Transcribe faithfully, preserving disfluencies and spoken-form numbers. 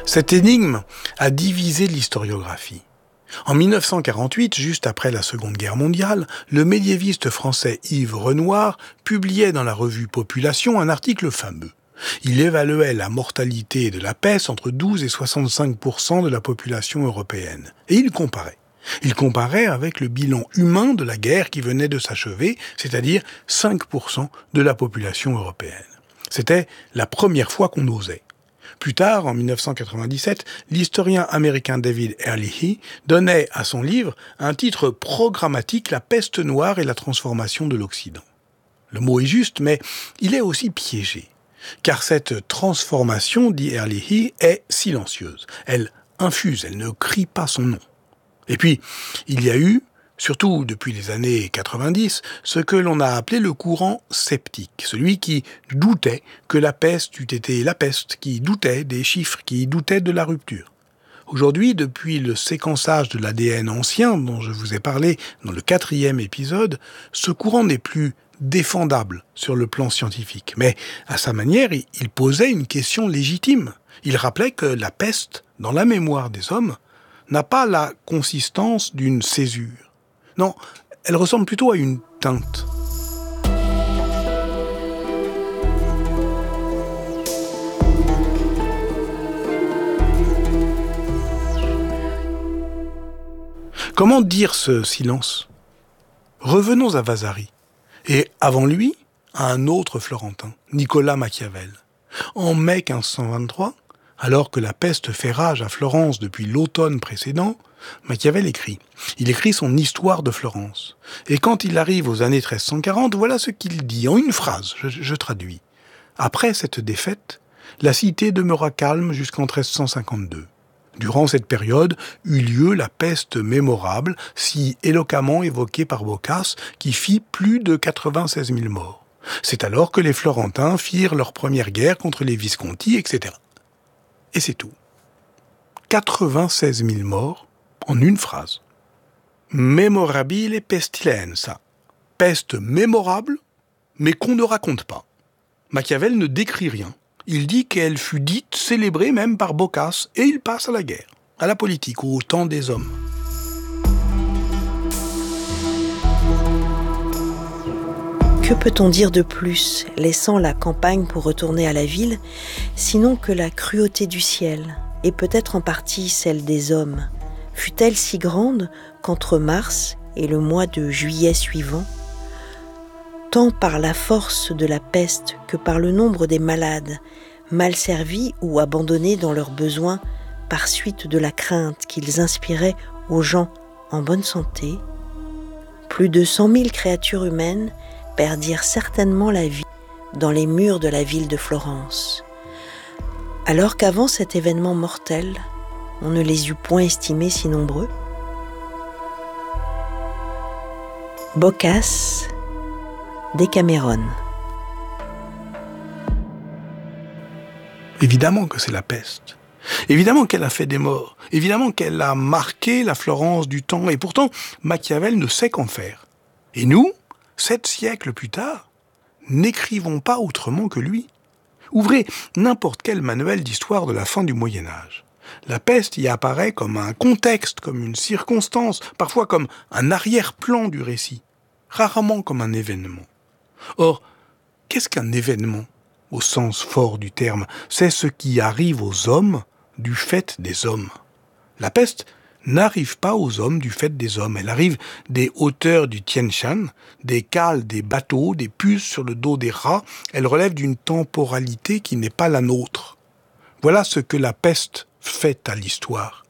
Cette énigme a divisé l'historiographie. En mille neuf cent quarante-huit, juste après la Seconde Guerre mondiale, le médiéviste français Yves Renoir publiait dans la revue Population un article fameux. Il évaluait la mortalité de la peste entre douze et soixante-cinq pour cent de la population européenne. Et il comparait. Il comparait avec le bilan humain de la guerre qui venait de s'achever, c'est-à-dire cinq pour cent de la population européenne. C'était la première fois qu'on osait. Plus tard, en mille neuf cent quatre-vingt-dix-sept, l'historien américain David Ehrlich donnait à son livre un titre programmatique « La peste noire et la transformation de l'Occident ». Le mot est juste, mais il est aussi piégé. Car cette transformation, dit Ehrlich, est silencieuse. Elle infuse, elle ne crie pas son nom. Et puis, il y a eu, surtout depuis les années quatre-vingt-dix, ce que l'on a appelé le courant sceptique, celui qui doutait que la peste eût été la peste, qui doutait des chiffres, qui doutait de la rupture. Aujourd'hui, depuis le séquençage de l'A D N ancien dont je vous ai parlé dans le quatrième épisode, ce courant n'est plus défendable sur le plan scientifique. Mais à sa manière, il posait une question légitime. Il rappelait que la peste, dans la mémoire des hommes, n'a pas la consistance d'une césure. Non, elle ressemble plutôt à une teinte. Comment dire ce silence ? Revenons à Vasari, et avant lui, à un autre Florentin, Nicolas Machiavel. En mai quinze cent vingt-trois, alors que la peste fait rage à Florence depuis l'automne précédent, Machiavel écrit. Il écrit son Histoire de Florence. Et quand il arrive aux années treize cent quarante, voilà ce qu'il dit, en une phrase, je, je traduis. Après cette défaite, la cité demeura calme jusqu'en treize cent cinquante-deux. Durant cette période eut lieu la peste mémorable, si éloquemment évoquée par Boccace, qui fit plus de quatre-vingt-seize mille morts. C'est alors que les Florentins firent leur première guerre contre les Visconti, et cetera. Et c'est tout. quatre-vingt-seize mille morts en une phrase. Memorabile pestilenza. Peste mémorable, mais qu'on ne raconte pas. Machiavel ne décrit rien. Il dit qu'elle fut dite, célébrée même par Boccace, et il passe à la guerre, à la politique, au temps des hommes. Que peut-on dire de plus, laissant la campagne pour retourner à la ville, sinon que la cruauté du ciel, et peut-être en partie celle des hommes, fut-elle si grande qu'entre mars et le mois de juillet suivant, tant par la force de la peste que par le nombre des malades, mal servis ou abandonnés dans leurs besoins par suite de la crainte qu'ils inspiraient aux gens en bonne santé, plus de cent mille créatures humaines perdirent certainement la vie dans les murs de la ville de Florence, alors qu'avant cet événement mortel, on ne les eût point estimés si nombreux. Boccace, Décaméron. Évidemment que c'est la peste. Évidemment qu'elle a fait des morts. Évidemment qu'elle a marqué la Florence du temps. Et pourtant, Machiavel ne sait qu'en faire. Et nous, sept siècles plus tard, n'écrivons pas autrement que lui. Ouvrez n'importe quel manuel d'histoire de la fin du Moyen-Âge. La peste y apparaît comme un contexte, comme une circonstance, parfois comme un arrière-plan du récit, rarement comme un événement. Or, qu'est-ce qu'un événement, au sens fort du terme ? C'est ce qui arrive aux hommes du fait des hommes. La peste n'arrive pas aux hommes du fait des hommes. Elle arrive des hauteurs du Tien Shan, des cales des bateaux, des puces sur le dos des rats. Elle relève d'une temporalité qui n'est pas la nôtre. Voilà ce que la peste fait à l'histoire.